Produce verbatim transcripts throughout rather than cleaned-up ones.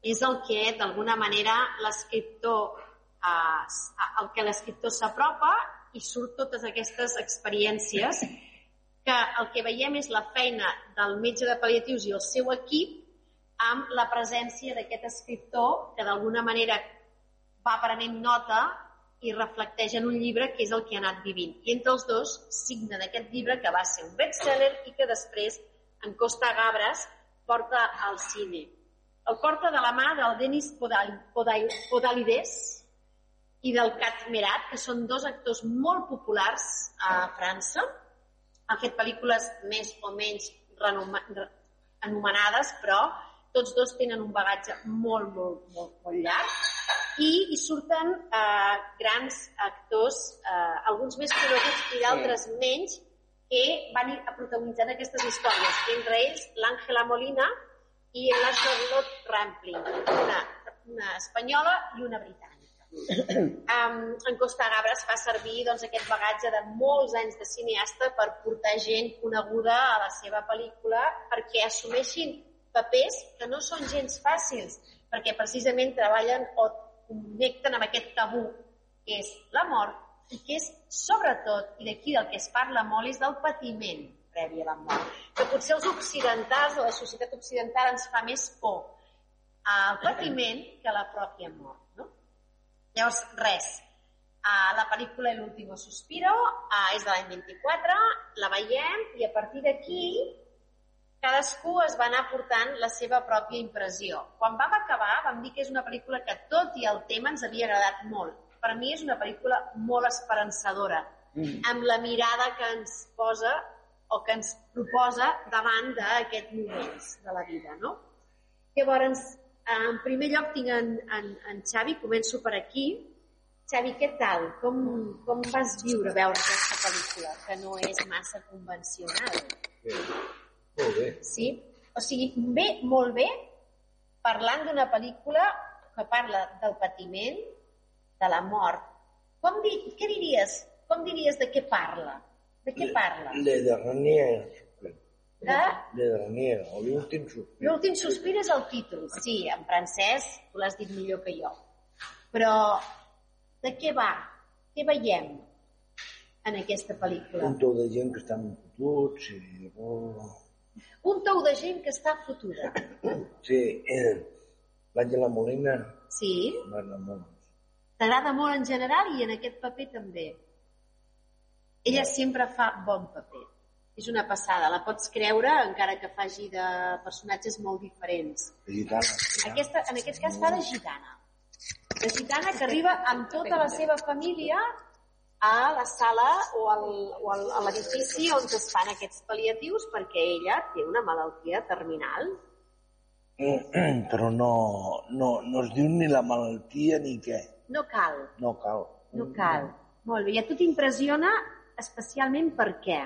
és el que, d'alguna manera, l'escriptor, eh, el que l'escriptor s'apropa i surt totes aquestes experiències que el que veiem és la feina del metge de pal·liatius i el seu equip amb la presència d'aquest escriptor que d'alguna manera va prenent nota i reflecteix en un llibre que és el que ha anat vivint. I entre els dos signen aquest llibre que va ser un best-seller i que després en Costa Gabras porta al cine. El porta de la mà del Denis Podal, Podal, Podalides i del Kat Merat, que són dos actors molt populars a França. Han fet pel·lícules més o menys anomenades, però tots dos tenen un bagatge molt, molt, molt, molt llarg i hi surten eh, grans actors, eh, alguns més coneguts i d'altres menys, que van ir protagonitzant aquestes històries. Entre ells, l'Àngela Molina i la Charlotte Rampling, una, una espanyola i una britànica. Um, en Costa Gabras fa servir doncs, aquest bagatge de molts anys de cineasta per portar gent coneguda a la seva pel·lícula perquè assumeixin papers que no són gens fàcils, perquè precisament treballen o connecten amb aquest tabú que és la mort i que és sobretot, i d'aquí del que es parla molt, és del patiment previ a la mort, que potser els occidentals o la societat occidental ens fa més por al patiment que a la pròpia mort, no? Llavors, res, uh, la pel·lícula L'último suspiro uh, és de l'any vint-i-quatre, la veiem i a partir d'aquí cadascú es va anar portant la seva pròpia impressió. Quan vam acabar vam dir que és una pel·lícula que tot i el tema ens havia agradat molt. Per mi és una pel·lícula molt esperançadora, mm. amb la mirada que ens posa o que ens proposa davant d'aquests moments de la vida, no? Llavors, en primer lloc tinc en, en, en Xavi, començo per aquí. Xavi, què tal? Com, com vas viure veure aquesta pel·lícula, que no és massa convencional? Bé, molt bé. Sí? O sigui, bé, molt bé, parlant d'una pel·lícula que parla del patiment, de la mort. Com di, què diries? Com diries de què parla? De què parla? Le Dernier. De? Le Dernier, o l'últim sospir. L'últim sospir és el títol, sí, en francès tu l'has dit millor que jo. Però de què va? Què veiem en aquesta pel·lícula? Un tou de gent que estan fotuts i... Oh. Un tou de gent que està fotuda. Sí, eh, l'Àngela Molina sí. m'agrada molt. T'agrada molt en general i en aquest paper també. Ella sempre fa bon paper. És una passada, la pots creure encara que faci de personatges molt diferents. De gitana. Aquesta, en aquest cas fa de gitana. De gitana que arriba amb tota la seva família a la sala o, al, o al, a l'edifici on es fan aquests pal·liatius perquè ella té una malaltia terminal. Però no, no, no es diu ni la malaltia ni què. No cal. No cal. No cal. Molt bé. I a tu t'impressiona especialment per què?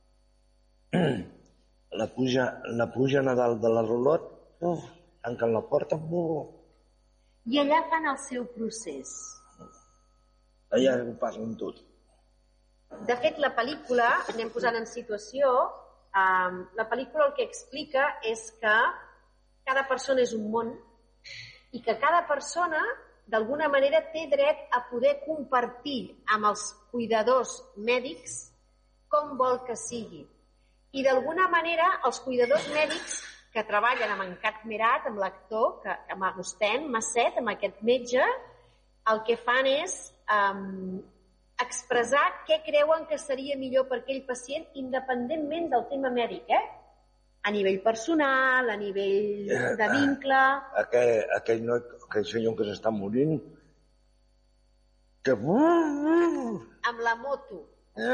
La puja, la puja a dalt de la rulot, uf, tanquen la porta, uf. I allà fan el seu procés. Allà ho passen tot. De fet, la pel·lícula, anem posant en situació, um, la pel·lícula el que explica és que cada persona és un món i que cada persona, d'alguna manera, té dret a poder compartir amb els cuidadors mèdics com vol que sigui. I d'alguna manera els cuidadors mèdics que treballen amb en Kat Merat, amb l'actor, amb Agustin Masset, amb aquest metge, el que fan és um, expressar què creuen que seria millor per aquell pacient independentment del tema mèdic, eh? A nivell personal, a nivell de vincle... Aquell, aquell, noi, aquell senyor que s'està morint, que... Amb la moto.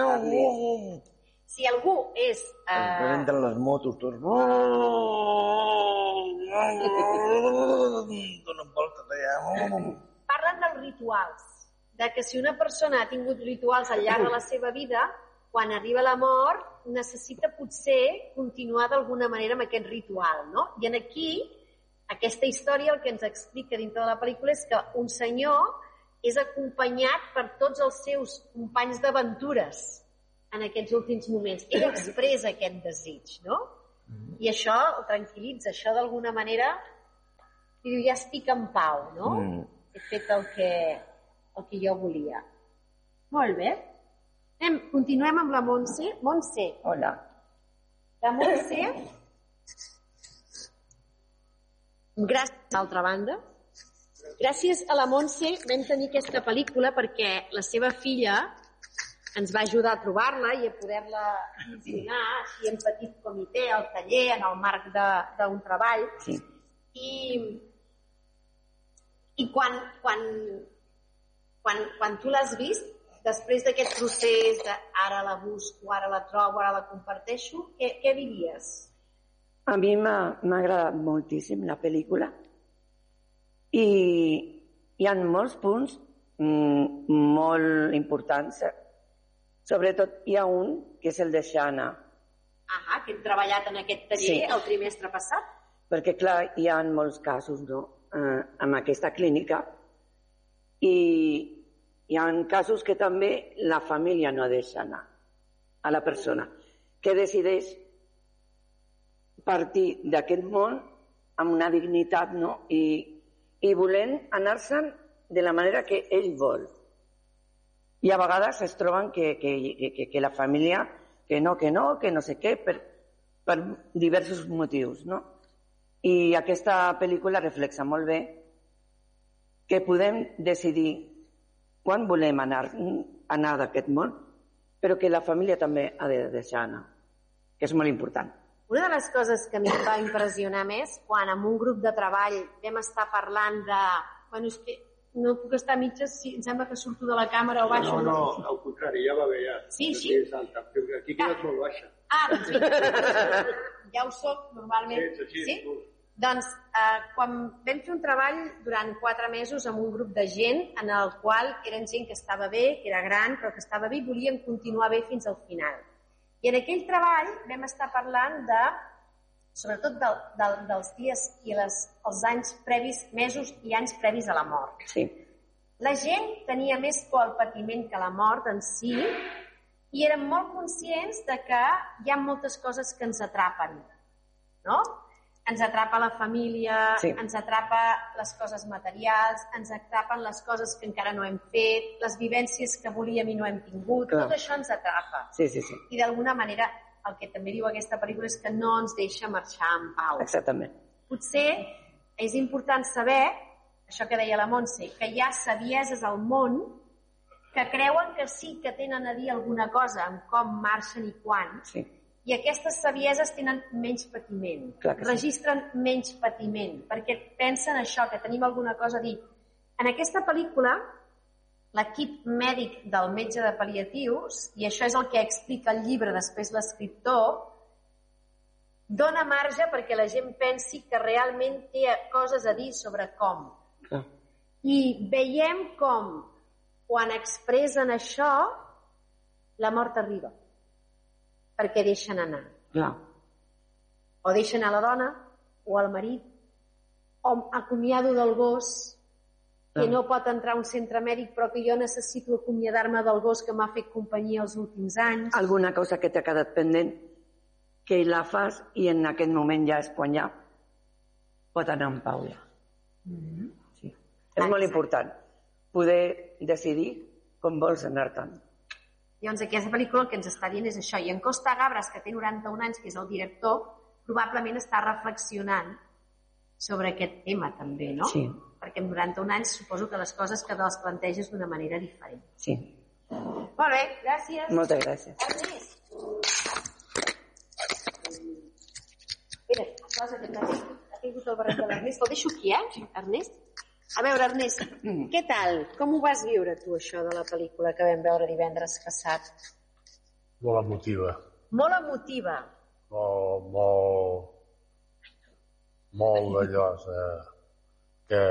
Si algú és... Eh... Es presenten les motos, tots... Donen voltes allà... Parlen dels rituals, de que si una persona ha tingut rituals al llarg de la seva vida, quan arriba la mort, necessita potser continuar d'alguna manera amb aquest ritual, no? I en aquí, aquesta història el que ens explica dintre de la pel·lícula és que un senyor és acompanyat per tots els seus companys d'aventures en aquests últims moments. Ell expressa aquest desig, no? I això el tranquil·litza, això d'alguna manera i diu, ja estic en pau, no? Mm. He fet el que, el que jo volia. Molt bé. Anem, continuem amb la Montse. Montse. Hola. La Montse, gràcies a l'altra banda, gràcies a la Montse vam tenir aquesta pel·lícula perquè la seva filla ens va ajudar a trobar-la i a poder-la visionar així en petit comitè, al taller, en el marc d'un treball. Sí. I, i quan, quan, quan, quan tu l'has vist, després d'aquest procés de ara la busco, ara la trobo, ara la comparteixo, què, què diries? A mi m'ha agradat moltíssim la pel·lícula i hi ha molts punts mm, molt importants. Sobretot hi ha un que és el de Xana. Ah, que hem treballat en aquest taller sí. el trimestre passat. Perquè, clar, hi ha molts casos, no?, eh, en aquesta clínica i hi ha casos que també la família no deixa anar a la persona, que decideix partir d'aquest món amb una dignitat, no?, i, i volent anar-se'n de la manera que ell vol. I a vegades es troben que, que, que, que la família, que no, que no, que no sé què, per, per diversos motius, no? I aquesta pel·lícula reflexa molt bé que podem decidir quan volem anar, anar d'aquest món, però que la família també ha de deixar anar, que és molt important. Una de les coses que a mi em va impressionar més, quan en un grup de treball vam estar parlant de... Bueno, és que no puc estar a mitges si em sembla que surto de la càmera o baixo. No, no, al contrari, ja va bé, ja. Sí, sí? Aquí quedes molt baixa. Ah, doncs sí. Ja ho soc, normalment. Sí, sí, sí. Sí? Doncs, eh, quan vam fer un treball durant quatre mesos amb un grup de gent en el qual eren gent que estava bé, que era gran, però que estava bé i volien continuar bé fins al final. I en aquell treball vam estar parlant de, sobretot de, de, dels dies i les, els anys previs, mesos i anys previs a la mort. Sí. La gent tenia més por al patiment que la mort en si i érem molt conscients de que hi ha moltes coses que ens atrapen, no? Ens atrapa la família, sí. ens atrapa les coses materials, ens atrapen les coses que encara no hem fet, les vivències que volíem i no hem tingut, clar. Tot això ens atrapa. Sí, sí, sí. I d'alguna manera el que també diu aquesta pel·lícula és que no ens deixa marxar en pau. Exactament. Potser és important saber, això que deia la Montse, que hi ha savieses al món que creuen que sí que tenen a dir alguna cosa en com marxen i quan, sí. I aquestes savieses tenen menys patiment, registren sí. menys patiment, perquè pensen això, que tenim alguna cosa a dir. En aquesta pel·lícula, l'equip mèdic del metge de pal·liatius, i això és el que explica el llibre després l'escriptor, dona marge perquè la gent pensi que realment té coses a dir sobre com. Ah. I veiem com, quan expressen això, la mort arriba. Perquè deixen anar. Clar. O deixen a la dona, o al marit, o acomiado del gos, que no pot entrar a un centre mèdic, però que jo necessito acomiadar-me del gos que m'ha fet companyia els últims anys. Alguna cosa que t'ha quedat pendent, que la fas i en aquest moment ja és quan ja pot anar en pau. Ja. Mm-hmm. Sí. És molt important poder decidir com vols anar-te'n. Llavors, aquesta pel·lícula el que ens està dient és això. I en Costa Gabras, que té noranta-un anys, que és el director, probablement està reflexionant sobre aquest tema també, no? Sí. Perquè amb noranta-un anys suposo que les coses que les planteges d'una manera diferent. Sí. Molt bé, gràcies. Moltes gràcies. Ernest. Espera, cosa que ha tingut el barret de l'Ernest. El deixo aquí, eh, Ernest? A veure, Ernest, mm. què tal? Com ho vas viure, tu, això de la pel·lícula que vam veure divendres passat? Molt emotiva. Molt emotiva. Molt, molt, molt d'allò, eh, que,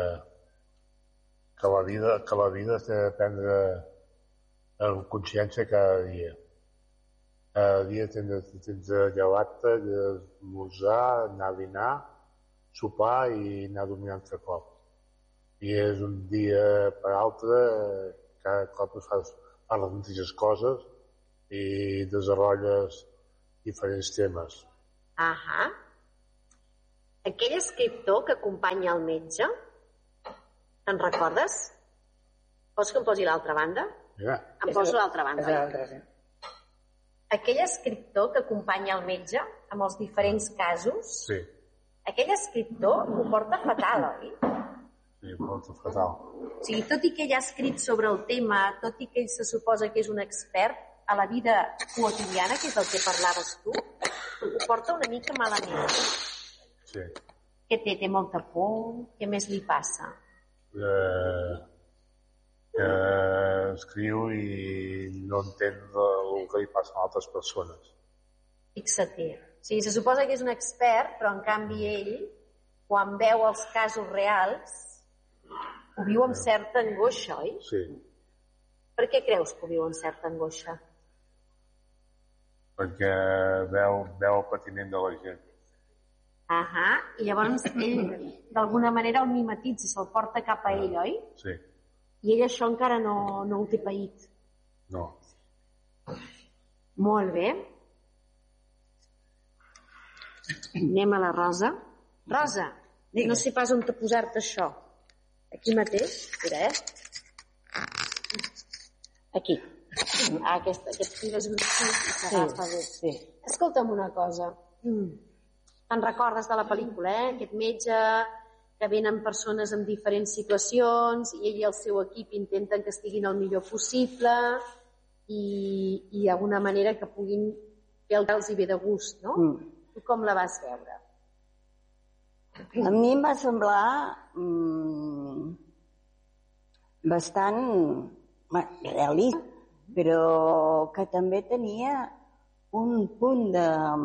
que la vida, que la vida s'ha de prendre en consciència cada dia. Cada dia tens, tens de llevar-te, d'esmorzar, anar a dinar, sopar i anar a dormir altre cop. I és un dia per altre, cada cop fas, fas les mateixes coses i desenvolupes diferents temes. Ahà. Aquell escriptor que acompanya el metge, te'n recordes? Vols que em posi l'altra banda? Ja. Em poso l'altra banda. És l'altra, sí. Aquell escriptor que acompanya el metge amb els diferents casos, Sí, aquell escriptor ho porta fatal, oi? sí, porta fatal. O sigui, tot i que ell ha escrit sobre el tema, tot i que ell se suposa que és un expert, a la vida quotidiana, que és del que parlaves tu, ho porta una mica malament. Sí. Què té? Té molta por? Què més li passa? Eh, que escriu i no entén el que li passa a altres persones. Fixa-t'hi. O sigui, se suposa que és un expert, però en canvi ell, quan veu els casos reals, ho viu amb certa angoixa, oi? Sí, Per què creus que ho viu amb certa angoixa? perquè veu, veu el patiment de la gent. Ahà, i llavors ell, d'alguna manera, el mimetitza, se'l porta cap a ell, oi? Sí, I ell això encara no, no ho té paït. no. Molt bé. Anem a la Rosa. Rosa, no sé pas on te posar-te això. Aquí mateix? Espera, eh? Aquí. Ah, aquest, aquest tires un xic i s'agafa bé. Sí. Escolta'm una cosa. Mm. Te'n recordes de la pel·lícula, eh? Aquest metge que venen persones en diferents situacions i ell i el seu equip intenten que estiguin el millor possible i, i d'alguna manera que puguin fer el que els hi ve de gust, no? Mm. Tu com la vas veure? A mi em va semblar mm, bastant bueno, realista, però que també tenia un punt de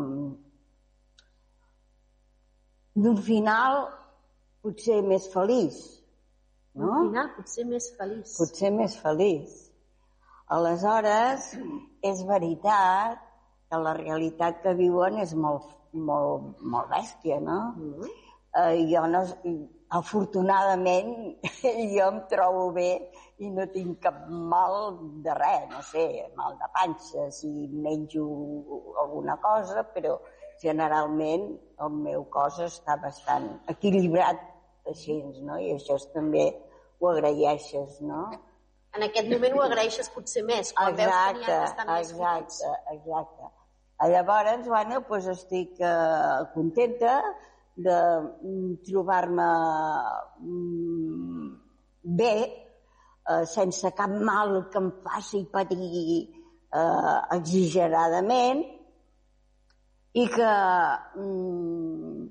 d'un final potser més feliç, no? Al final, potser més feliç. Potser més feliç. Aleshores, és veritat que la realitat que viuen és molt, molt, molt bèstia, no? Mm. Eh, jo no, afortunadament jo em trobo bé i no tinc cap mal de res, no sé, mal de panxa, si menjo alguna cosa, però generalment el meu cos està bastant equilibrat així, no? I això també ho agraeixes, no? En aquest moment ho agraeixes potser més, quan veus que n'hi ha que estan més fotits. Exacte, exacte. Llavors, bueno, doncs estic eh, contenta de mm, trobar-me mm, bé, eh, sense cap mal que em faci patir eh, exageradament, i que mm,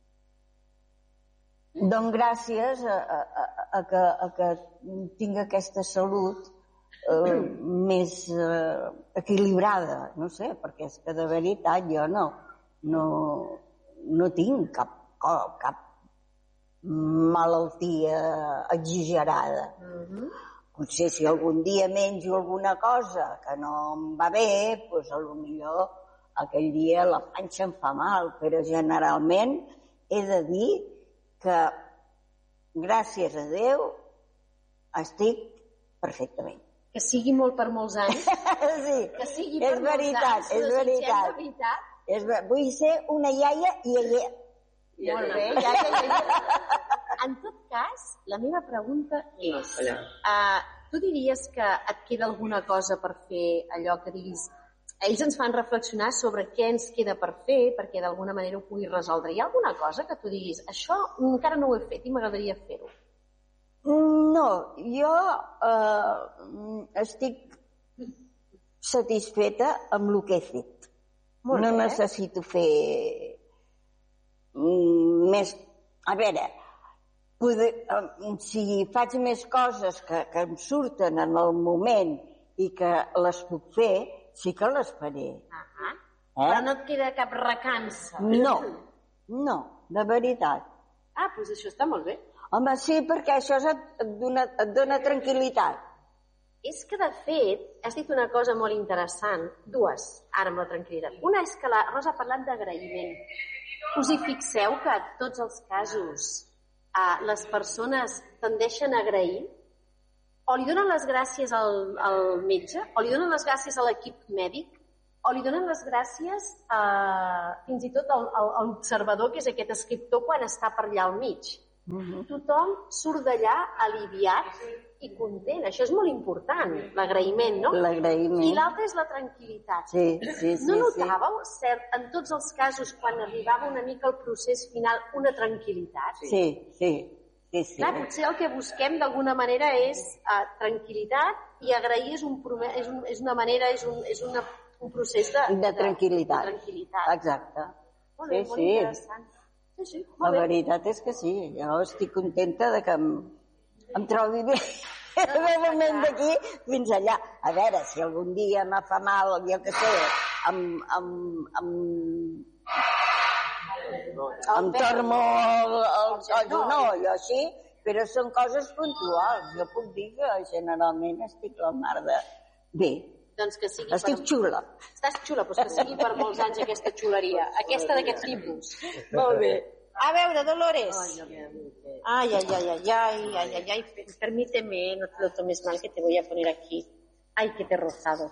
dono gràcies a, a, a, a, que, a que tinc aquesta salut eh, més eh, equilibrada, no sé, perquè és que de veritat jo no, no, no tinc cap, cap malaltia exagerada. Mm-hmm. Potser si algun dia menjo alguna cosa que no em va bé, doncs potser aquell dia la panxa em fa mal, però generalment he de dir que gràcies a Déu estic perfectament. Que sigui molt per molts anys. Sí, Que sigui és per veritat, molts anys. és Ho desitgem veritat. de veritat. És ver... Vull ser una iaia i iaia. Molt bé, ja, ja, ja, ja. En tot cas, la meva pregunta és, uh, tu diries que et queda alguna cosa per fer, allò que diguis, ells ens fan reflexionar sobre què ens queda per fer, perquè d'alguna manera ho puguis resoldre. Hi ha alguna cosa que tu diguis, això encara no ho he fet i m'agradaria fer-ho? No, jo eh, estic satisfeta amb el que he fet. Molt no bé. necessito fer mm, més... A veure, poder, eh, si faig més coses que, que em surten en el moment i que les puc fer, sí que les faré. Uh -huh. Eh? Però no et queda cap recança? No, no, de veritat. Ah, doncs això està molt bé. Home, sí, perquè això et, et, dona, et dona tranquil·litat. És que, de fet, has dit una cosa molt interessant, dues, ara amb la tranquil·litat. Una és que la Rosa ha parlat d'agraïment. Us hi fixeu que en tots els casos eh, les persones tendeixen a agrair? O li donen les gràcies al, al metge, o li donen les gràcies a l'equip mèdic, o li donen les gràcies a, fins i tot a l'observador, que és aquest escriptor, quan està per allà al mig. Uh-huh. Tothom surt d'allà aliviat i content. Això és molt important, l'agraïment, no? L'agraïment. I l'altre és la tranquil·litat. Sí, sí, sí. No notàveu, sí. Cert, en tots els casos, quan arribava una mica al procés final, una tranquil·litat? Sí, sí. sí, sí. Clar, potser el que busquem d'alguna manera és uh, tranquil·litat, i agrair és, un, és, un, és una manera, és un, és una, un procés de, de, tranquil·litat. de tranquil·litat. Exacte. Molt bé, sí, molt sí. interessant. Sí, sí, La veritat és que sí, jo estic contenta de que em, em trobi bé de moment d'aquí fins allà. A veure, si algun dia me fa mal, jo què sé, em, em, em, em torno el, el, el genoll o així, però són coses puntuals. Jo puc dir que generalment estic la mar de bé. Doncs que sigui Estic per... xula. Estàs xula, doncs que sigui per molts anys aquesta xuleria, aquesta d'aquest tipus. Molt bé. A veure, Dolores. Ay, ay, ay, ay, ay, ay, ay, ay, permíteme, no te lo tomes mal, que te voy a poner aquí. Ay, que te he rozado.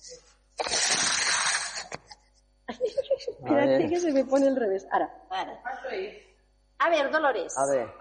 Espérate que se me pone al revés. Ahora. A ver, Dolores. A ver.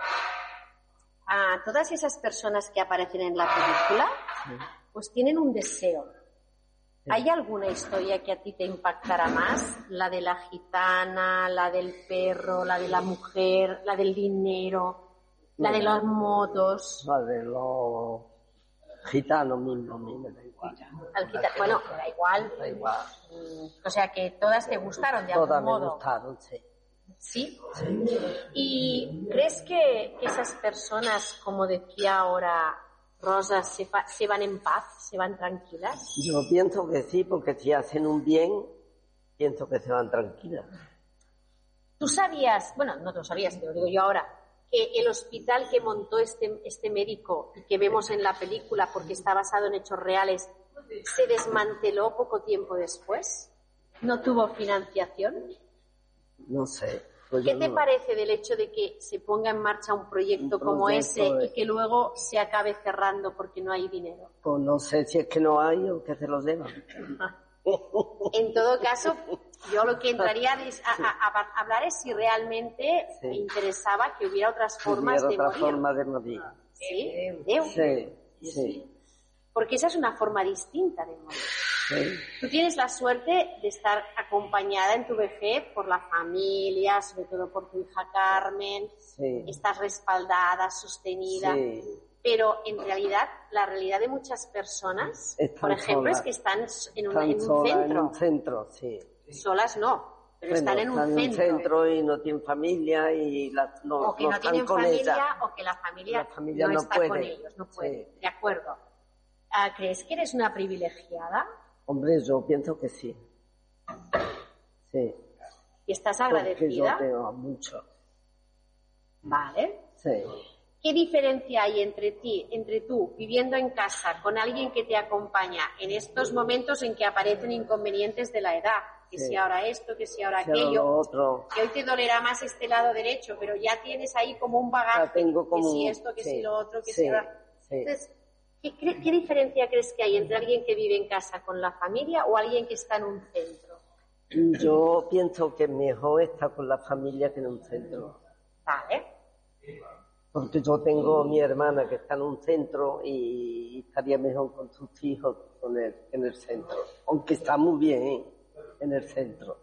A todas esas personas que aparecen en la película, pues tienen un deseo. ¿Hay alguna historia que a ti te impactará más? La de la gitana, la del perro, la de la mujer, la del dinero, la de las motos. La de los gitanos mismos, a mí me da igual. El gita... Bueno, da igual. Da igual. O sea que todas te gustaron de algún Todas modo. me gustaron, sí. ¿Sí? Sí. ¿Y crees que esas personas, como decía ahora Rosa, se, fa, se van en paz, se van tranquilas? Yo pienso que sí, porque si hacen un bien, pienso que se van tranquilas. ¿Tú sabías, bueno, no lo sabías, te lo digo yo ahora, que el hospital que montó este, este médico y que vemos en la película, porque está basado en hechos reales, se desmanteló poco tiempo después? ¿No tuvo financiación? No sé. Pues ¿Qué te no... parece del hecho de que se ponga en marcha un proyecto, un proyecto como ese de... y que luego se acabe cerrando porque no hay dinero? Pues no sé si es que no hay o que se los deban. En todo caso, yo lo que entraría a, a, a hablar es si realmente sí. me interesaba que hubiera otras formas hubiera de otra morir. forma de morir. ¿Sí? Sí, sí, sí. Porque esa es una forma distinta de morir. Sí. Tú tienes la suerte de estar acompañada en tu vejez por la familia, sobre todo por tu hija Carmen. Sí. Estás respaldada, sostenida. Sí. Pero en realidad, la realidad de muchas personas, están por ejemplo, solas. Es que están en, una, están en un centro. En un centro, sí. Solas no, pero bueno, están en un están centro. en un centro y no tienen familia y la, no, o que no, no están tienen con familia ella. o que la familia, la familia no, no está puede. con ellos, no puede. Sí. De acuerdo. ¿Crees que eres una privilegiada? Hombre, yo pienso que sí. Sí. ¿Y estás agradecida? Porque yo tengo mucho. Vale. Sí. ¿Qué diferencia hay entre ti, entre tú viviendo en casa con alguien que te acompaña en estos momentos en que aparecen inconvenientes de la edad? Que sí. si ahora esto, que si ahora si aquello. Otro. Que hoy te dolerá más este lado derecho, pero ya tienes ahí como un bagaje. Tengo como... Que si esto, que sí. si lo otro, que sí. si ahora... Sí. Entonces, ¿qué, ¿qué diferencia crees que hay entre alguien que vive en casa con la familia o alguien que está en un centro? Yo pienso que mejor está con la familia que en un centro. Vale. Porque yo tengo mi hermana que está en un centro y estaría mejor con sus hijos con el, en el centro. Aunque está muy bien ¿eh? en el centro.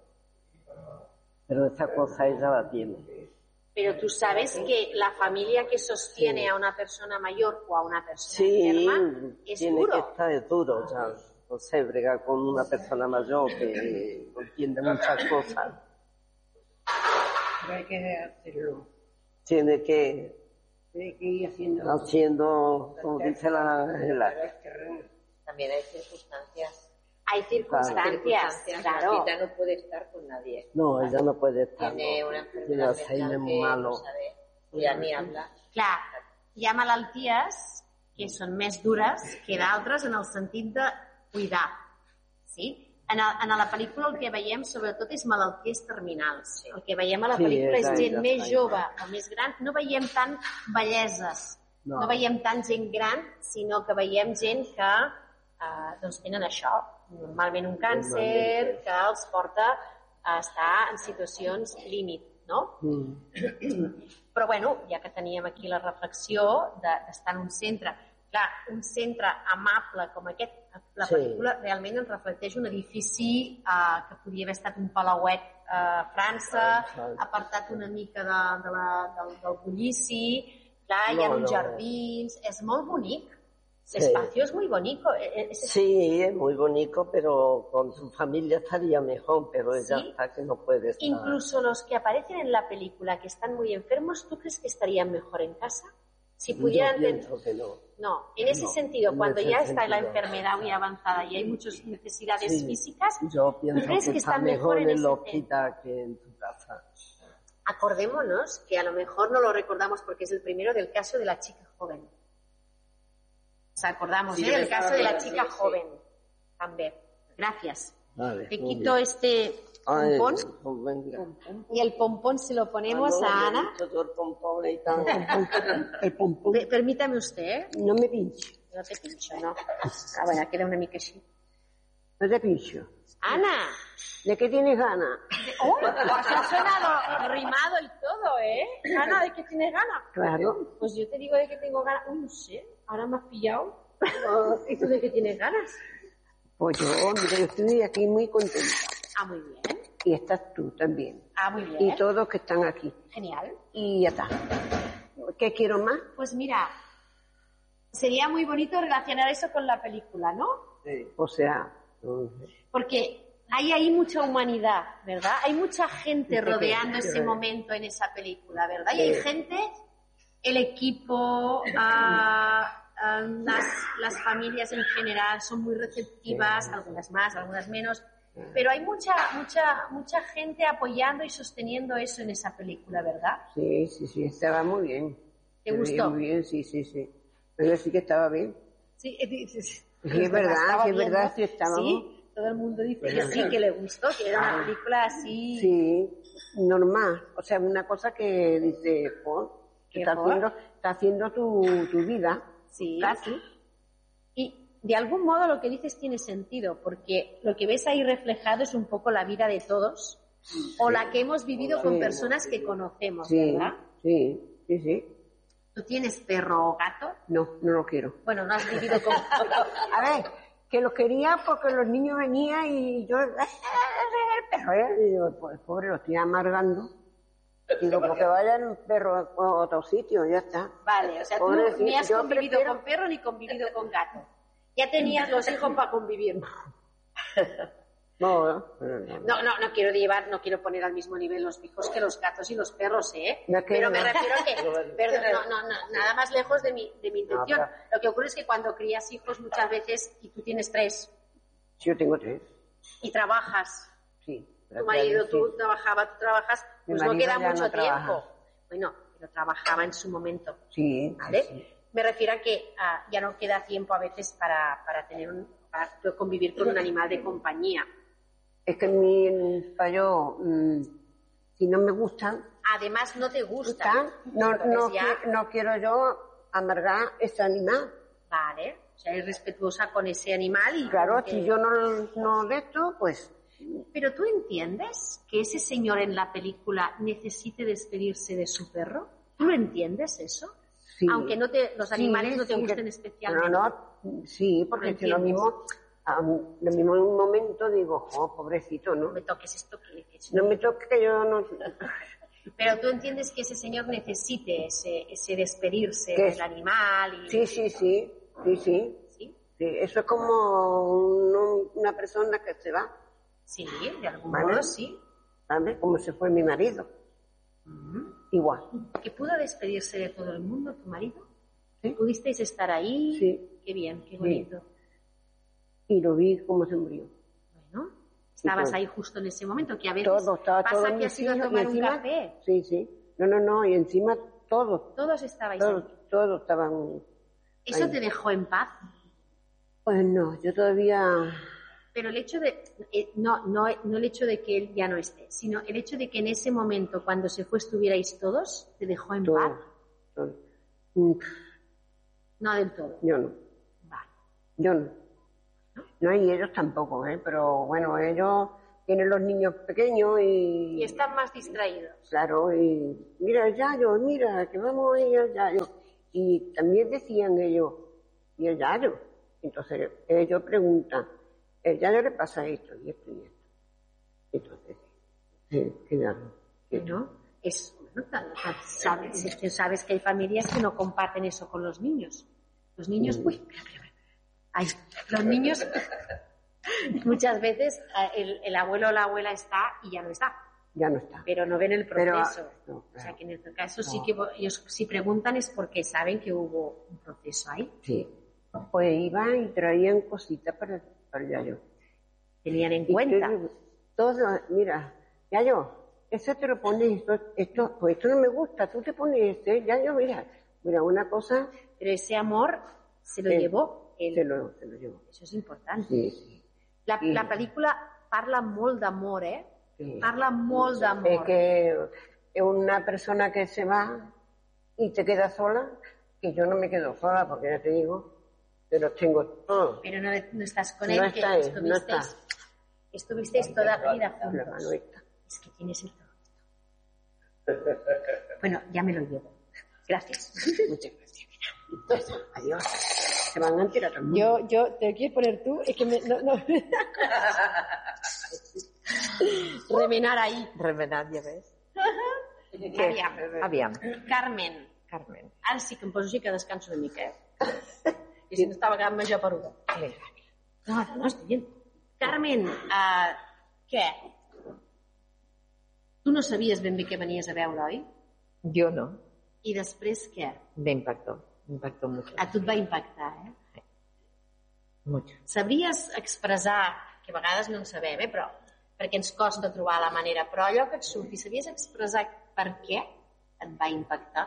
Pero esa cosa ella la tiene. Pero tú sabes que la familia que sostiene sí. a una persona mayor o a una persona sí, enferma es tiene duro. que estar es duro ya. No sé, bregar con una persona mayor que no entiende muchas cosas. Pero hay que hacerlo. Tiene que... Tiene que ir haciendo... Haciendo, como dice la Ángela. También hay circunstancias. Hay circunstancias, claro. claro. La Tita no puede estar con nadie. No, ella no puede estar. Tiene no. una enfermedad Tiene Alzheimer muy malo. No sabe, ja ni hablar. Clar, hi ha malalties que són més dures que d'altres en el sentit de cuidar. Sí? En, el, en la pel·lícula el que veiem sobretot és malalties terminals. Sí. El que veiem a la pel·lícula sí, és, és gent ja, més ja, jove ja. o més gran. No veiem tant belleses, no, no veiem tant gent gran, sinó que veiem gent que eh, doncs tenen això, normalment un càncer que els porta a estar en situacions límit, no? Mm. Però, bueno, ja que teníem aquí la reflexió d'estar en un centre, clar, un centre amable com aquest, la Sí. pel·lícula realment ens reflecteix un edifici eh, que podria haver estat un palauet a França, Exacte. apartat una mica de, de la, del, del bullici, clar, hi ha No, uns no. jardins, és molt bonic, Sí. l'espacio es muy bonito. Es, es- Sí, es muy bonito, pero con su familia estaría mejor, pero ella Sí. está que no puede estar. Incluso los que aparecen en la película que están muy enfermos, ¿tú crees que estarían mejor en casa? Si pudieran Yo tener... pienso que no. No, en ese No, sentido, en cuando ese ya está la sentido. enfermedad muy avanzada y hay muchas necesidades Sí. físicas, Yo pienso crees que, que está están mejor mejor en en el ese hospital que en tu casa. acordémonos que a lo mejor no lo recordamos porque es el primero del caso de la chica joven. Nos acordamos, Sí, ¿eh? yo Del estaba caso de la acordando, chica sí, sí. joven. También. Gracias. Vale, Te muy quito bien. este Ay, pompón pues venga. y el pompón se lo ponemos Ah, no, a me Ana. he dicho yo el pompón y tal. El pompón. Pe- Permítame usted, ¿eh? No me pincho, No te pincho, no. Ah, bueno, queda una mica així. no te pincho. Ana, ¿De qué tienes ganas? ¡oh! Has ha sonado rimado y todo, ¿eh? Ana, ¿de qué tienes ganas? Claro. Pues yo te digo de qué tengo ganas. Uy, no sé, ahora me has pillado. ¿Y tú de qué tienes ganas? Pues yo, mira, yo estoy aquí muy contenta. Ah, muy bien. Y estás tú también. Ah, muy bien. Y todos que están aquí. Genial. Y ya está. ¿Qué quiero más? Pues mira, sería muy bonito relacionar eso con la película, ¿no? Sí. O sea, Porque hay ahí mucha humanidad, ¿verdad? Hay mucha gente Sí, rodeando sí, ese sí. momento en esa película, ¿verdad? Y hay Sí. gente, el equipo, ah, ah, las, las familias en general son muy receptivas, algunas más, algunas menos, pero hay mucha, mucha, mucha gente apoyando y sosteniendo eso en esa película, ¿verdad? sí, sí, sí, estaba muy bien. ¿Te Se veía gustó? Muy bien, sí, sí, sí. Pero sí que estaba bien. Sí, dices. Sí, es verdad, Estaba sí, es bien, verdad, ¿no? sí estábamos. Sí, todo el mundo dice que sí, que le gustó, que era una película así. Sí, normal. O sea, una cosa que dice, pues, ¿Qué está por? haciendo, está haciendo tu, tu vida. Sí. Casi. Y de algún modo lo que dices tiene sentido, porque lo que ves ahí reflejado es un poco la vida de todos, o la que hemos vivido con Sí. personas que conocemos, Sí, ¿verdad? sí, sí, sí. ¿Tú tienes perro o gato? No, no lo quiero. Bueno, no has vivido con... A ver, que lo quería porque los niños venían y yo, el perro, ¿eh? Y digo, pues pobre, lo estoy amargando. Digo, porque vayan un perro a otro sitio, ya está. Vale, o sea, tú Pobrecito, ni has yo convivido prefiero- con perro ni convivido con gato. Ya tenías los hijos para convivir. No, no, no, no. No, no, no quiero llevar, no quiero poner al mismo nivel los hijos que los gatos y los perros, ¿eh? No, que Pero no. me refiero a que, perdón, no, no, no, nada más lejos de mi, de mi intención. pero- Lo que ocurre es que cuando crías hijos muchas veces, y tú tienes tres, Sí, yo tengo tres. y trabajas, Sí. tu marido, tú trabajabas, tú trabajas, Mi pues no marido queda ya mucho no tiempo. trabaja. Bueno, pero trabajaba en su momento, Sí, ¿vale? sí, sí. Me refiero a que ah, ya no queda tiempo a veces para, para tener un, para convivir con un animal de compañía. Es que mi, para yo, mm, si no me gustan, Además, no te gusta. gustan, no, Entonces no, ya- qui- no quiero yo amargar ese animal. Vale, o sea, eres respetuosa con ese animal y... Claro, como que- si yo no, no de esto, pues Pero tú entiendes que ese señor en la película necesite despedirse de su perro. ¿Tú lo entiendes eso? sí. Aunque no te, los Sí, animales no te sí, gusten que- especialmente. No, no, sí, porque Lo si lo entiendes. mismo, a mí- lo mismo en un momento digo, oh, pobrecito, No ¿no? me toques esto que... que es- No me toque que yo no... Pero tú entiendes que ese señor necesite ese, ese despedirse ¿Qué? del animal y... Sí, sí, sí, sí, sí. ¿Sí? Sí, eso es como un- una persona que se va, Sí, de algún Vale. modo sí. ¿sabes? Como se fue mi marido. Igual. ¿Que pudo despedirse de todo el mundo, tu marido? Sí. ¿Pudisteis estar ahí? Sí. Qué bien, qué bonito. Y lo vi cómo se murió. Bueno, estabas todo. ahí justo en ese momento, que a veces Todo, estaba pasa todo que en has ido a mis hijos, tomar y un encima- café. Sí, sí. No, no, no, y encima todos, Todos estabais todos, ahí. todos estaban... ¿Eso ahí. te dejó en paz? Pues no, yo todavía... Pero el hecho de, eh, no, no, no el hecho de que él ya no esté, sino el hecho de que en ese momento, cuando se fue, estuvierais todos, te dejó en Todo, paz. todo. Mm, No del todo. Yo no, Vale. yo no. No, y ellos tampoco, ¿eh? Pero bueno, ellos tienen los niños pequeños y... Y están más distraídos. Claro, y mira el Yayo, mira, que vamos a ir al Yayo. Y también decían ellos, ¿y el Yayo? Entonces ellos preguntan, ¿el Yayo le pasa esto y esto y esto? Entonces, sí, claro. ¿No? Es, bueno, sabes, es que sabes que hay familias que no comparten eso con los niños. Los niños, uy, espera, espera, espera. Ay, los niños, muchas veces el, el abuelo o la abuela está y ya no está. Ya no está. Pero no ven el proceso. Pero, no, claro. O sea, que en este caso No. sí que ellos si preguntan es porque saben que hubo un proceso ahí. Sí. Pues iban y traían cositas para, para el Yayo. Tenían en Y cuenta. que todo, mira, Yayo, eso te lo pones, esto, esto, pues esto no me gusta, tú te pones este, Yayo, mira, mira, una cosa... Pero ese amor se lo eh, llevó él. Se lo, se lo llevó. Això és important. Sí, sí. La, Sí. la pel·lícula parla molt d'amor, eh? Sí. Parla molt Es d'amor. que es una persona que se va y te queda sola, que yo no me quedo sola, porque ya te digo, que los tengo todos. Pero no, no estás con No él, está que él, no estuvisteis, está. estuvisteis toda la vida La mano juntos. esta. Es que tienes el todo esto. Bueno, ya me lo llevo. Gracias. Muchas gracias. Adiós. Se van a enterar también. Yo, yo, ¿te quieres poner tú? Es que me, no, no. Remenar ahí. Remenat, ja ves. Aviam. Aviam. Carmen. Carmen. Ara sí que em poso així que descanso una mica, eh? I si no estava quedant major peruda. No, no, estic bien. Carmen, uh, què? Tu no sabies ben bé què venies a veure, oi? Jo no. I després què? Me impactó. Me impactó mucho. A tu et va impactar, eh? Mucho. Sabries expressar, que a vegades no en sabem, eh, però perquè ens costa trobar la manera, però allò que et surti, sabries expressar per què et va impactar?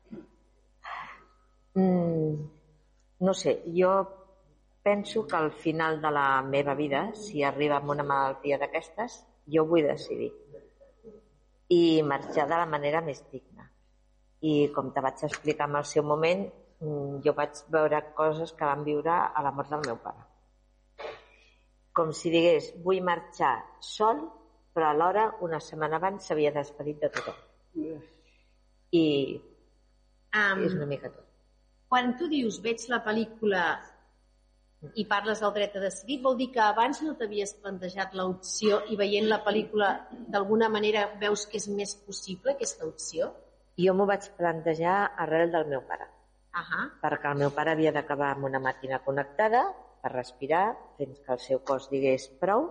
Mm, no sé, jo penso que al final de la meva vida, si arriba amb una malaltia d'aquestes, jo vull decidir i marxar de la manera més digna. I com te vaig explicar en el seu moment, jo vaig veure coses que van viure a la mort del meu pare. Com si digués, vull marxar sol, però alhora una setmana abans s'havia despedit de tothom. I Um, és una mica tot. quan tu dius veig la pel·lícula i parles del dret a decidir, vol dir que abans no t'havies plantejat l'opció i veient la pel·lícula d'alguna manera veus que és més possible aquesta opció? Jo m'ho vaig plantejar arrel del meu pare, Ahà. perquè el meu pare havia d'acabar amb una màquina connectada per respirar fins que el seu cos digués prou,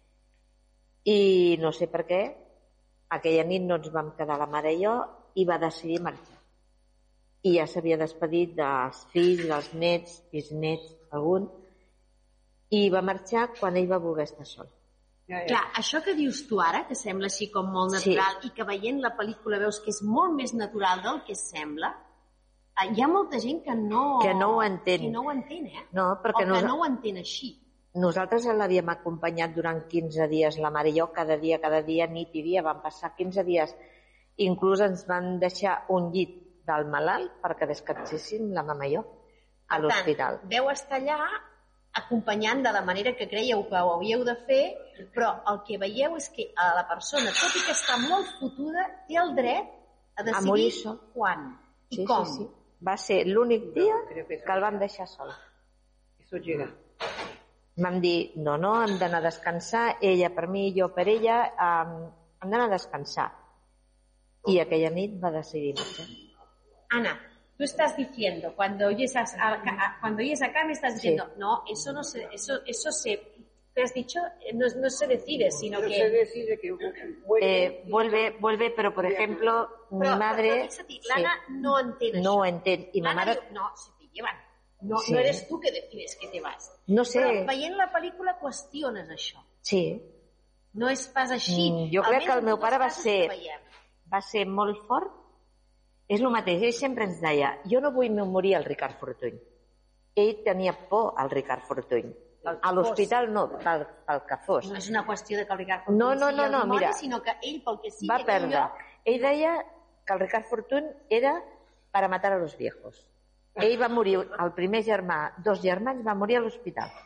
i no sé per què aquella nit no ens vam quedar la mare i jo i va decidir marxar. I ja s'havia despedit dels fills, dels nets, bisnets, algun, i va marxar quan ell va voler estar sol. Clar, això que dius tu ara, que sembla així com molt Sí. natural i que veient la pel·lícula veus que és molt més natural del que sembla, eh, hi ha molta gent que no... Que no ho entén. Que no ho entén, eh? No, perquè o que nosa- no ho entén així. Nosaltres l'havíem acompanyat durant quinze dies, la mare i jo, cada dia, cada dia, nit i dia, van passar quinze dies. Inclús ens van deixar un llit del malalt perquè descanséssim la mama i jo a Per l'hospital. tant, veu estar allà acompanyant de la manera que creieu que ho havíeu de fer, però el que veieu és que a la persona, tot i que està molt fotuda, té el dret a decidir morir sol. quan i Sí, com. sí, sí. Va ser l'únic dia que el vam deixar sol. Eso llega. Vam dir, no, no, hem d'anar a descansar, ella per mi, jo per ella, um, hem d'anar a descansar. I aquella nit va decidir marxar. Ana, tú estás diciendo, cuando oyes a, a- a- cuando oyes acá me estás diciendo, Sí. no, eso no se, eso, eso se, te has dicho, eh, no, no se decide, sino No se que... decide que vuelve. Eh, vuelve, vuelve, pero por ejemplo, mi Però, madre però fixa't, l'Anna no entén no ho això. entén. I ma L'Anna mare, diu, no, se te llevan. No, Sí. no eres tú que decides que te vas. no sé, Però veient la pel·lícula qüestiones això. sí, No és pas així. Mm, jo crec Almenys que el en meu tots pare els va casos ser- que veiem. va ser molt fort. És el mateix, ell sempre ens deia, jo no vull morir al Ricard Fortuny. Ell tenia por al Ricard Fortuny. A l'hospital no, pel, pel que fos. No és una qüestió de que el Ricard No, Fortuny no, sigui no, el no, dimoni, mira, sinó que ell, pel que sigui, Va en aquell perdre. lloc, Ell deia que el Ricard Fortuny era para matar a los viejos. Ell va morir, el primer germà, dos germans, va morir a l'hospital.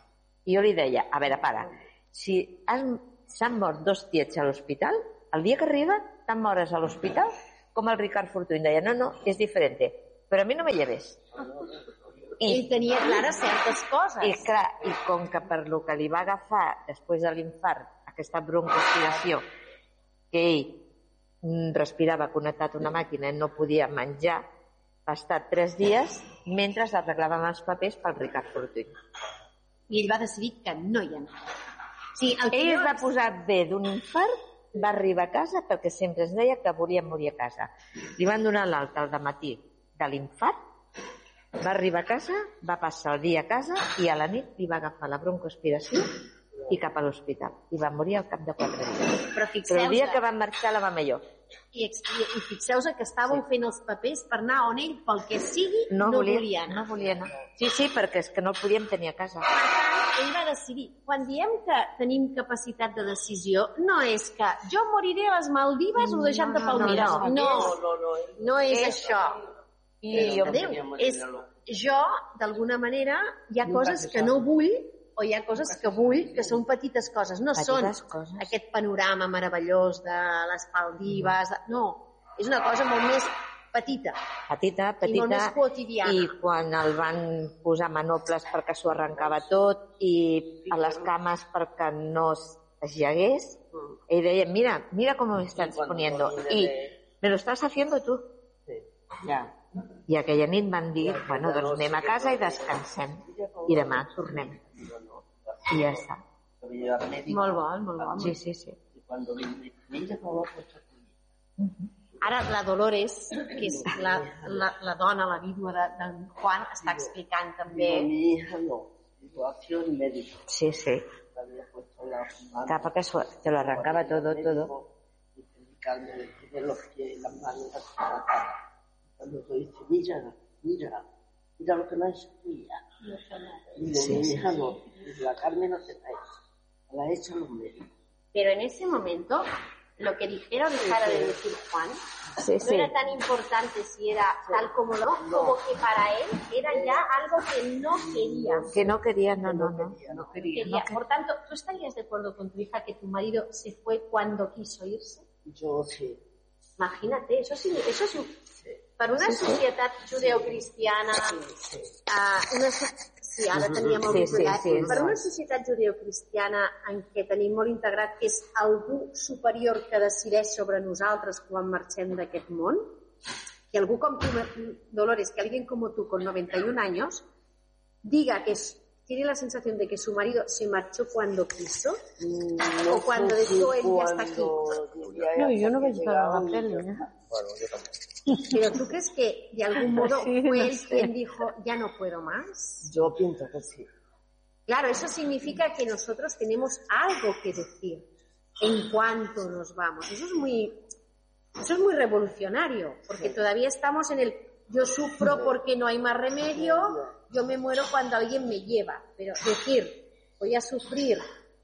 I jo li deia, a veure, para, si s'han mort dos tiets a l'hospital, el dia que arriba tan mores a l'hospital com el Ricard Fortuny. Deia, no, no, és diferent, però a mi no me lleves. I ell tenia clares certes coses. I clar, i com que per lo que li va agafar després de l'infart, aquesta broncoaspiració, que ell respirava connectat a una màquina i no podia menjar, va estar tres dies mentre arreglàvem els papers pel Ricard Fortuny. I ell va decidir que no hi anava. Sí, el que ell no es va posar bé d'un infart, va arribar a casa perquè sempre es deia que volia morir a casa. Li van donar l'alta al dematí de l'infart, va arribar a casa, va passar el dia a casa i a la nit li va agafar la broncoaspiració i cap a l'hospital. I va morir al cap de quatre dies. Però, Però el dia que van marxar la mama i jo. I, i, i fixeu-vos que estàveu sí. fent els papers per anar on ell, pel que sigui, no, no volia, volia anar. No volia anar. Sí, sí, perquè és que no el podíem tenir a casa. Per tant, ell va decidir. Quan diem que tenim capacitat de decisió, no és que jo moriré a les Maldives o deixant de Palmira. No, no, no, no, no, no és, és això. I jo, Déu, és, jo, d'alguna manera, hi ha coses que no vull o hi ha coses que vull que són petites coses. No petites són coses. Aquest panorama meravellós de les Maldives. No, és una cosa molt més petita. Petita, petita. I molt més quotidiana. I quan el van posar manoples perquè s'ho arrencava tot i a les cames perquè no es llegués, ell deia, mira, mira com me estás poniendo. I me lo estás haciendo tú. Ja. I aquella nit van dir, bueno, doncs anem a casa i descansem. I demà tornem. I ja està. Molt bo, molt bo. Sí, sí, sí. Ara la Dolores, que és la, la, la dona, la vídua de, de Juan, està explicant també... Sí, sí. Tapa que te lo arrancaba todo, todo. Cuando te dice, mira, mira, mira lo que no es tuya. Y Sí, mi sí. hija no, la carne no se trae, la echan los médicos. Pero en ese momento, lo que dijeron dejar de decir Juan, Sí, no sí. era tan importante si era tal como lo, como que para él era ya algo que no quería. Que no quería, no, no, no. No quería. Quería. Por tanto, ¿tú estarías de acuerdo con tu hija que tu marido se fue cuando quiso irse? Yo sí. Imagínate, eso sí, eso sí. Para una societat judeocristiana, uh, una, sí, ara teníem el Sí, sí, titular, sí, per sí. una societat judeocristiana en què tenim molt integrat que és algú superior que decideix sobre nosaltres quan marxem d'aquest món, que algú com tu, Dolores, que alguien como tú con noventa y un años diga que es, tiene la sensación de que su marido se marchó cuando quiso No o cuando sé si dijo él ya está aquí. cuando diría No, ella yo no que veig toda llegaba la y peli, yo- ¿eh? Bueno, yo también. Pero ¿tú crees que de algún modo Sí, fue no él sé. quien dijo ya no puedo más? Yo pienso que sí. Claro, eso significa que nosotros tenemos algo que decir en cuanto nos vamos. Eso es muy, eso es muy revolucionario, porque todavía estamos en el yo sufro porque no hay más remedio, yo me muero cuando alguien me lleva. Pero decir, voy a sufrir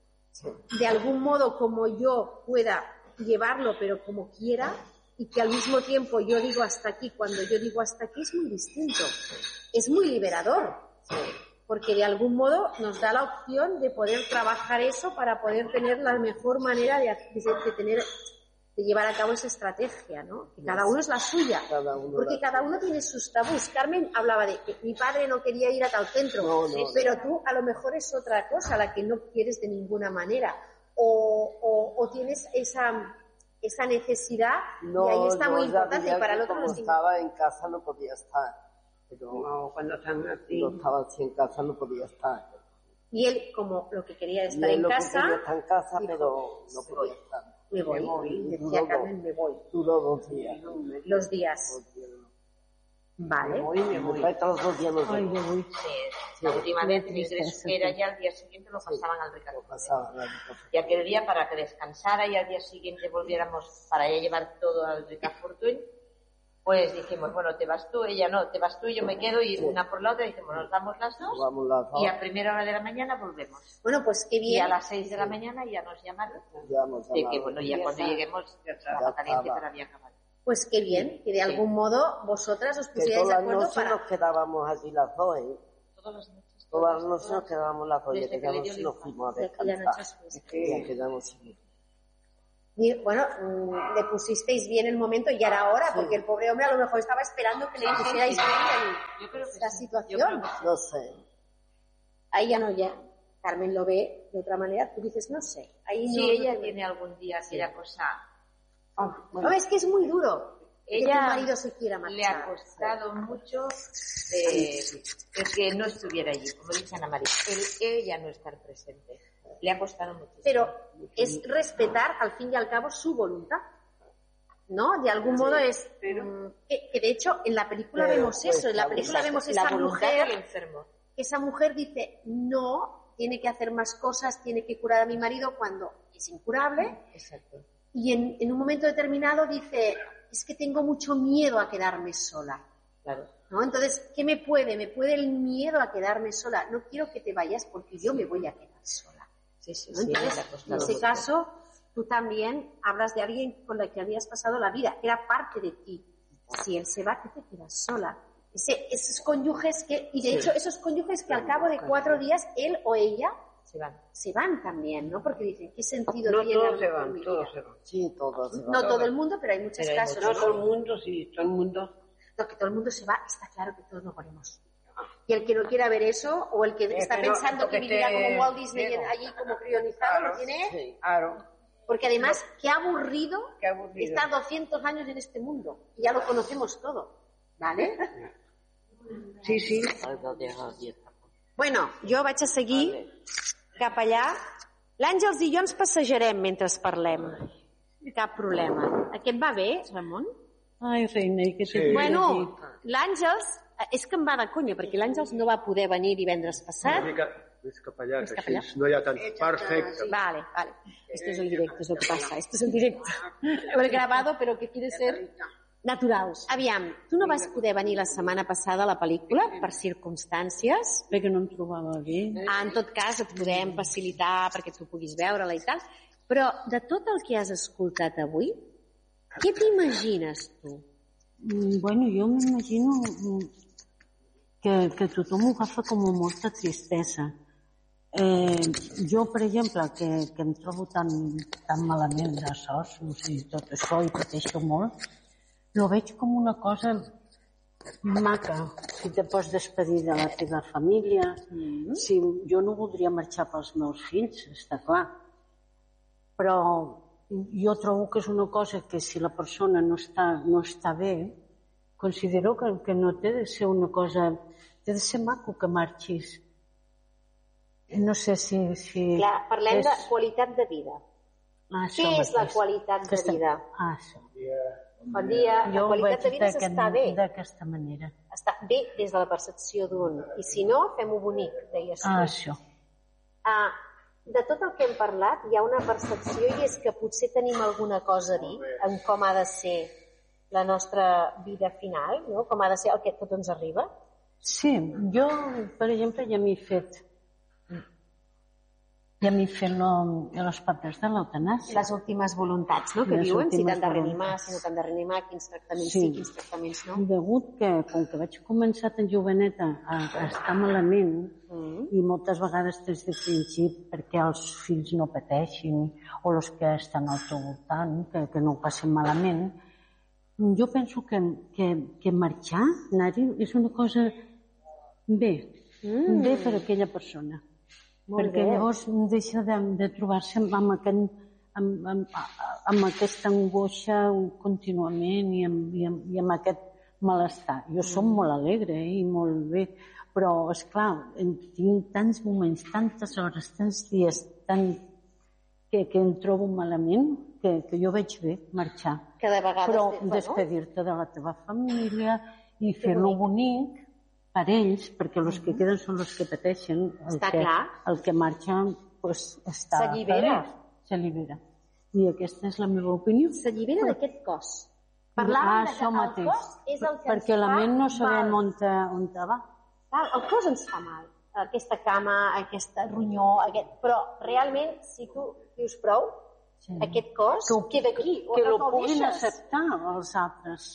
de algún modo como yo pueda llevarlo, pero como quiera, y que al mismo tiempo yo digo hasta aquí, cuando yo digo hasta aquí es muy distinto. Es muy liberador. Porque de algún modo nos da la opción de poder trabajar eso para poder tener la mejor manera de, de, de tener, de llevar a cabo esa estrategia, ¿no? Que cada uno es la suya, Cada uno porque la- cada uno tiene sus tabús. Carmen hablaba de que mi padre no quería ir a tal centro, No, no, sí, no. pero tú a lo mejor es otra cosa la que no quieres de ninguna manera, o, o, o tienes esa, esa necesidad No, y ahí está yo muy ya importante y veía para el que otro como no es estaba en casa no podía estar. Pero No, cuando están así. no estaba así en casa no podía estar. Y él, como lo que quería Y estar él en lo que casa, quería estar en casa, dijo, pero no "Sí, podía estar. me voy, Me voy, decía duró Carmen, dos. me voy. Duró dos días. Los días. Vale. Voy, me voy. Después todos los días nos Ay, vemos. yo voy. La última vez mi ingreso que era ya al día siguiente lo pasaban al Ricardo. Pasaba, ¿no? Y aquel día para que descansara y al día siguiente volviéramos para ya llevar todo al Ricard Fortuny, pues dijimos, bueno, te vas tú, ella no, te vas tú y yo me quedo y una por la otra dijimos, nos vamos las dos Vamos las dos. y a primera hora de la mañana volvemos. Bueno, pues qué Y bien. a las seis de la mañana ya nos llamaron Ya hemos de que llamado. bueno, ya cuando lleguemos el trabajo Ya caliente estaba. pero había acabado. Pues qué bien, que de algún modo vosotras os Que pusierais de todas las acuerdo noches para... nos quedábamos allí las dos, ¿eh? Todas las noches. Todas las noches nos quedábamos la folleta, Desde que le dio nos, el nos infarto. fuimos a Ya que ya no descansar. echas fuese. Y ya quedamos allí. Y, bueno, mm, le pusisteis bien el momento y era hora, Sí. porque el pobre hombre a lo mejor estaba esperando que le Sí, sí, pusierais sí. bien Yo creo que esta sí. situación. Yo creo que sí. No sé. Ahí ya no, ya. Carmen lo ve de otra manera, tú dices, no sé. Ahí Sí, no, ella no te- tiene algún día aquella cosa. No, es que es muy duro que tu Ella marido se quiera le marchar. ha costado mucho eh, el que no estuviera allí, como dice Ana María, el ella no estar presente. Le ha costado mucho. Pero es respetar, al fin y al cabo, su voluntad. ¿No? De algún modo es... mm, que, que de hecho, en la película Pero, vemos pues, eso. En la la película Exacto, vemos la esa voluntad mujer... del enfermo. Esa mujer dice, no, tiene que hacer más cosas, tiene que curar a mi marido cuando es incurable. Exacto. Y en, en un momento determinado dice, es que tengo mucho miedo a quedarme sola. Claro. ¿No? Entonces, ¿qué me puede? Me puede el miedo a quedarme sola. No quiero que te vayas porque yo me voy a quedar sola. Sí, sí, ¿No? sí. Entonces, le ha en costado ese mucho. caso, tú también hablas de alguien con la que habías pasado la vida, que era parte de ti. Si él se va, tú te quedas sola. Ese, esos cónyuges que, y de Sí. hecho, esos cónyuges que al cabo de cuatro días, él o ella, Se van. se van también, ¿no? Porque dicen, ¿qué sentido No tiene todos a lo se mejor van, mi todos vida? se van. Sí, todos. No todo el mundo, pero hay muchos Pero hay casos. No ¿no? todo el mundo, sí, todo el mundo. No, que todo el mundo se va, está claro que todos nos morimos. Y el que no quiera ver eso, o el que Eh, está pero pensando que porque vivirá te- como Walt Disney Diego. allí como crionizado, Claro, lo tiene. Sí. Claro, Porque además, qué aburrido, qué aburrido. estar doscientos años en este mundo. Y ya lo conocemos todo. ¿Vale? Sí, sí. Bueno, jo vaig a seguir cap allà. L'Àngels i jo ens passejarem mentre parlem. Cap problema. Aquest va bé, Ramon? Ai, reina, i què t'he de Bueno, dir? l'Àngels, és que em va de conya, perquè l'Àngels no va poder venir divendres passat. Una mica més cap allà, Més que cap així allà. no hi ha tant... Perfecte. Vale, vale. Esto es en directo, es lo que pasa. Esto es en directo. El grabado, pero que quiere ser natural. Aviam, tu no vas poder venir la setmana passada a la pel·lícula per circumstàncies. Perquè no em trobava bé. Ah, en tot cas, et podem facilitar perquè tu puguis veure-la i tal. Però de tot el que has escoltat avui, què t'imagines tu? Mm, Bueno, jo m'imagino mm, que, que tothom ho agafa com a molta tristesa. Eh, jo, per exemple, que, que em trobo tan, tan malament de sos, no sé, tot això, i pateixo molt, lo veig com una cosa maca, si te pots despedir de la teva família. Mm. Si, jo no voldria marxar pels meus fills, està clar. Però jo trobo que és una cosa que si la persona no està, no està bé, considero que, que no té de ser una cosa... Té de ser maco que marxis. No sé si... si Clar, parlem és... de qualitat de vida. Ah, Què és la qualitat de vida? Ah, això. Bon dia. La Jo ho qualitat de veig vida és d'aquest- estar bé. d'aquesta manera. Està bé des de la percepció d'un. I si no, fem-ho bonic, deies tu. Ah, això. Ah, de tot el que hem parlat, hi ha una percepció i és que potser tenim alguna cosa a dir en com ha de ser la nostra vida final, no? Com ha de ser el que tot ens arriba. Sí, jo, per exemple, ja m'he fet ja m'he fet lo, los papers de l'eutanàsia. Les últimes voluntats, no? Que Les diuen si últimes t'han de reanimar, voluntats. si no t'han de reanimar, quins tractaments Sí. sí, quins tractaments no. Degut que, com que vaig començar tan joveneta a, a estar malament, Mm. i moltes vegades des de principi perquè els fills no pateixin o els que estan al teu voltant, que, que no ho passin malament, jo penso que, que, que marxar, anar-hi, és una cosa bé, Mm. bé per a aquella persona. Molt perquè bé. llavors deixa de, de trobar-se amb, aquest, amb, amb, amb aquesta angoixa contínuament i amb, i amb, i amb aquest malestar. Jo som molt alegre eh, i molt bé, però, esclar, tinc tants moments, tantes hores, tants dies tan... que, que em trobo malament que, que jo veig bé marxar. Que de vegades... Però bueno, despedir-te de la teva família i fer-lo bonic per ells, perquè els que queden són els que pateixen. El Està que, clar. El que marxa pues, està S'allibera. feliç, s'allibera. I aquesta és la meva opinió. S'allibera d'aquest cos. Ah, Parlàvem de això que el mateix. cos és el que perquè ens la fa ment no sabem mal. on, te, on te va. Val? El cos ens fa mal. Aquesta cama, aquesta ronyó, aquest... però realment, si tu dius prou, Sí. aquest cos Que ho- queda aquí. Que o ho no el puguin deixes. acceptar els altres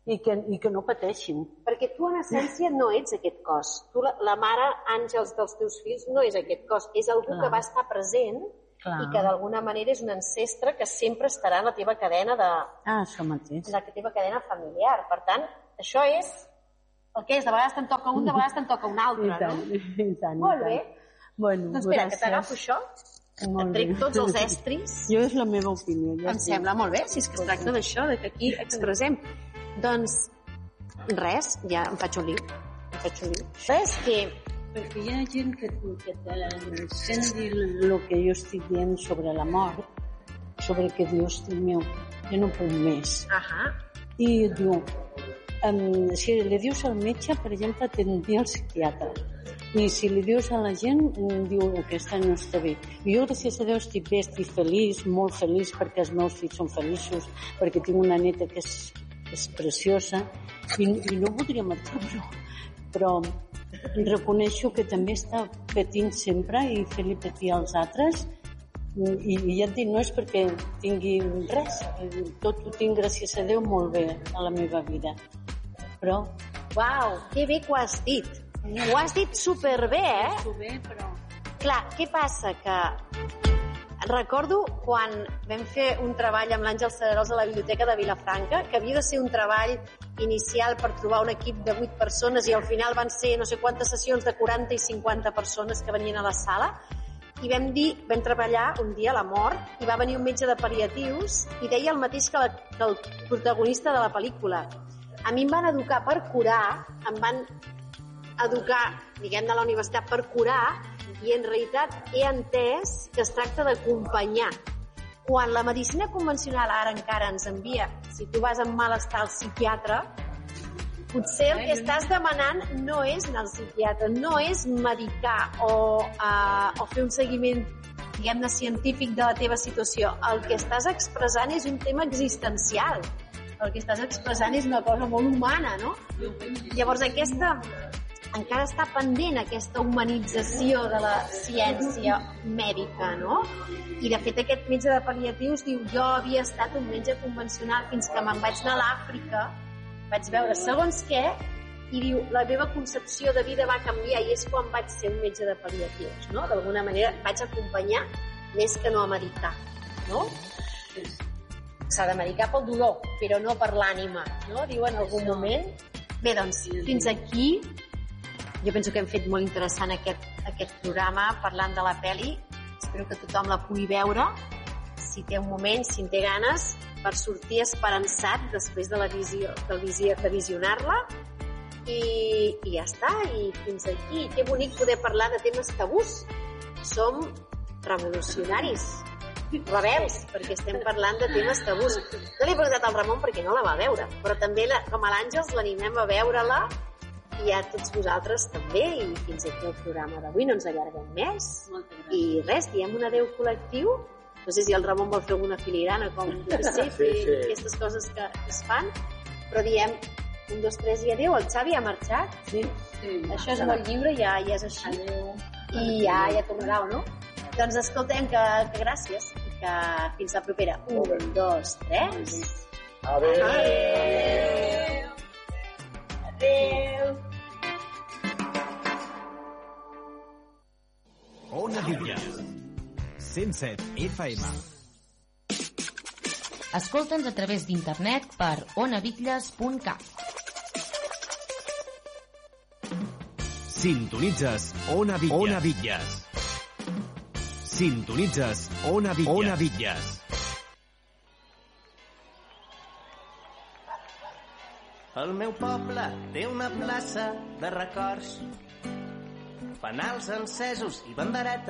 i que, i que no pateixin. Perquè tu, en essència, no ets aquest cos. Tu, la, la mare Àngels dels teus fills, no és aquest cos. És algú Clar. que va estar present Clar. i que d'alguna manera és un ancestre que sempre estarà en la teva cadena de... Ah, això mateix. En la teva cadena familiar. Per tant, això és el que és. De vegades te'n toca un, de vegades te'n toca un altre, I tant, no? i tant. Molt i bé. tant. Bueno, Doncs espera, gràcies. que t'agafo això. Molt Et trec bé. tots els estris. Jo és la meva opinió. Ja Em estic. sembla molt bé, si és que es tracta d'això, de que aquí expressem. Doncs res, ja em faig un lío. Em faig un lío. Res, que... Perquè hi ha gent que, que te sent dir el que jo estic dient sobre la mort, sobre que diu, hosti meu, jo no puc més. Ahà. I diu, um, si li dius al metge, per exemple, t'envia al psiquiatre. I si li dius a la gent, diu que aquesta no està bé. I jo, gràcies a Déu, estic bé, estic feliç, molt feliç, perquè els meus fills són feliços, perquè tinc una neta que és, és preciosa, i, i no voldria marxar, però, però reconeixo que també està patint sempre i fer-li patir als altres, i, i ja et dic, no és perquè tingui res, tot ho tinc, gràcies a Déu, molt bé a la meva vida. Però... Uau, que bé que ho has dit. Ho has dit superbé, eh? Superbé, però... Clar, què passa? Que recordo quan vam fer un treball amb l'Àngel Cerarols a la Biblioteca de Vilafranca, que havia de ser un treball inicial per trobar un equip de vuit persones i al final van ser no sé quantes sessions de quaranta i cinquanta persones que venien a la sala, i vam dir, vam treballar un dia a la mort i va venir un metge de pal·liatius i deia el mateix que, la, que el protagonista de la pel·lícula. A mi em van educar per curar, em van educar, diguem, de la universitat per curar, i en realitat he entès que es tracta d'acompanyar. Quan la medicina convencional ara encara ens envia, si tu vas amb malestar al psiquiatre, potser el que estàs demanant no és anar al psiquiatre, no és medicar o, uh, o fer un seguiment, diguem-ne, científic de la teva situació. El que estàs expressant és un tema existencial. El que estàs expressant és una cosa molt humana, no? Llavors, aquesta... encara està pendent aquesta humanització de la ciència mèdica, no? I, de fet, aquest metge de pal·liatius diu, jo havia estat un metge convencional fins que me'n vaig anar a l'Àfrica, vaig veure segons què, i diu, la meva concepció de vida va canviar i és quan vaig ser un metge de pal·liatius, no? D'alguna manera vaig acompanyar més que no a medicar, no? S'ha de medicar pel dolor, però no per l'ànima, no? Diu en algun moment. Bé, doncs, fins aquí jo penso que hem fet molt interessant aquest, aquest programa parlant de la peli. Espero que tothom la pugui veure, si té un moment, si en té ganes, per sortir esperançat després de la visió, del visió, de visionar-la. I, I ja està, i fins aquí. Que bonic poder parlar de temes tabús. Som revolucionaris, rebels, perquè estem parlant de temes tabús. No li he preguntat al Ramon perquè no la va veure, però també, la, com a l'Àngels, l'animem a veure-la, i a tots vosaltres també, i fins aquí el programa d'avui. No ens allarguem més. I res, diem un adeu col·lectiu. No sé si el Ramon vol fer alguna filigrana, com que sé, fer sí, sí. aquestes coses que es fan, però diem un, dos, tres i adeu. El Xavi ha marxat. Sí. sí Això és molt lliure, ja, ja és així. Adeu. I ja, ja tornarà, no? Doncs escoltem, que, que gràcies, i que fins la propera. Un, dos, tres. Adeu. Adeu. Adeu. Ona Villas, cent set F M. Escolta'ns a través d'internet per onavitlles punt cat. Sintonitzes Ona Villas. Ona Villas. Sintonitzes Ona Villas. Ona Villas. El meu poble té una plaça de records, fanals encesos i banderetes